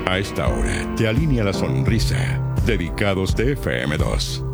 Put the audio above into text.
A esta hora te alinea la sonrisa. Dedicados de FM2.